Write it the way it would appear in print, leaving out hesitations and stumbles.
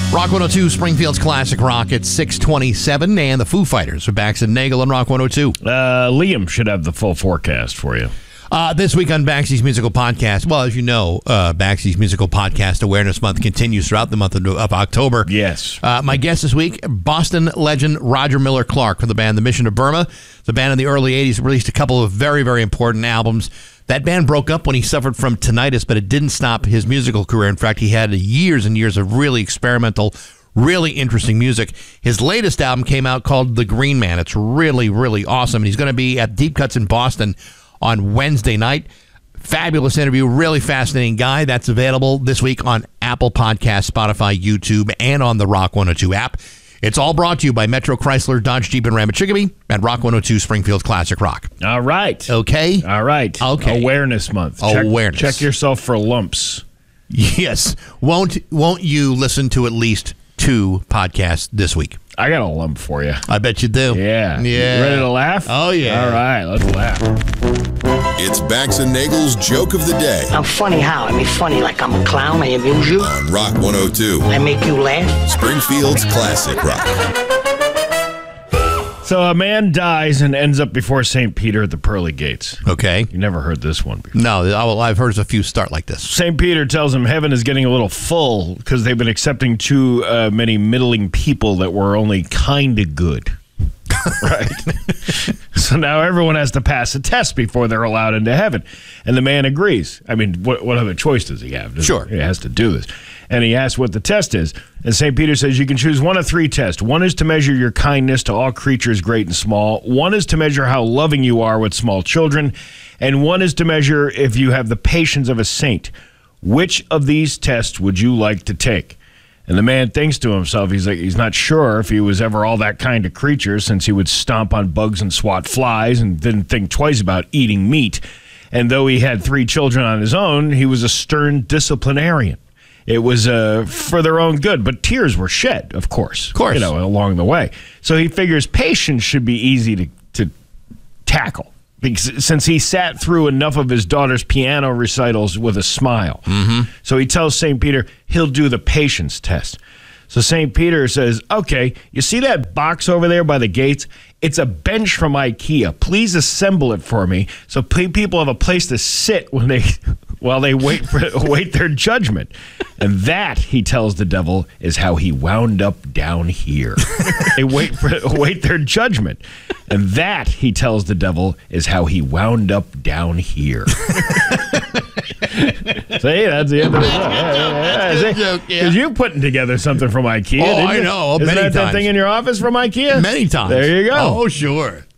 Rock 102, Springfield's Classic Rock at 6:27, and the Foo Fighters are Bax and Nagel on Rock 102. Liam should have the full forecast for you. This week on Baxy's Musical Podcast, well, as you know, Baxy's Musical Podcast Awareness Month continues throughout the month of October. Yes. My guest this week, Boston legend Roger Miller Clark from the band The Mission of Burma. The band in the early 80s released a couple of very, very important albums. That band broke up when he suffered from tinnitus, but it didn't stop his musical career. In fact, he had years and years of really experimental, really interesting music. His latest album came out called The Green Man. It's really, really awesome. And he's going to be at Deep Cuts in Boston on Wednesday night. Fabulous interview, really fascinating guy. That's available this week on Apple Podcasts, Spotify, YouTube, and on the Rock 102 app. It's all brought to you by Metro Chrysler, Dodge, Jeep, and Ram at Chicopee at Rock 102 Springfield's Classic Rock. All right. Okay? All right. Okay. Awareness Month. Awareness. Check yourself for lumps. Yes. Won't you listen to at least 2 podcasts this week? I got a lump for you. I bet you do. Yeah. Yeah. You ready to laugh? Oh, yeah. All right. Let's laugh. It's Bax and Nagel's Joke of the Day I'm funny how? I mean funny like I'm a clown, I amuse you, on Rock 102, I make you laugh. Springfield's Classic Rock. So a man dies and ends up before St. Peter at the pearly gates. Okay. You never heard this one before. No, I've heard a few start like this. St. Peter tells him heaven is getting a little full because they've been accepting too many middling people that were only kind of good. Right. So now everyone has to pass a test before they're allowed into heaven. And the man agrees. I mean, what other choice does he have? Sure. He has to do this. And he asks what the test is. And St. Peter says you can choose one of 3 tests. One is to measure your kindness to all creatures, great and small. One is to measure how loving you are with small children. And one is to measure if you have the patience of a saint. Which of these tests would you like to take? And the man thinks to himself, he's not sure if he was ever all that kind of creature since he would stomp on bugs and swat flies and didn't think twice about eating meat. And though he had 3 children on his own, he was a stern disciplinarian. It was for their own good, but tears were shed, of course. Along the way. So he figures patience should be easy to tackle. Because, since he sat through enough of his daughter's piano recitals with a smile. Mm-hmm. So he tells St. Peter he'll do the patience test. So St. Peter says, okay, you see that box over there by the gates? It's a bench from IKEA. Please assemble it for me so people have a place to sit while they wait their judgment. And that, he tells the devil, is how he wound up down here. They wait their judgment. And that, he tells the devil, is how he wound up down here. See, that's the end of the joke. Because you're putting together something from IKEA, didn't you? I know. Isn't many that times. Thing in your office from IKEA? Many times. There you go. Oh, sure.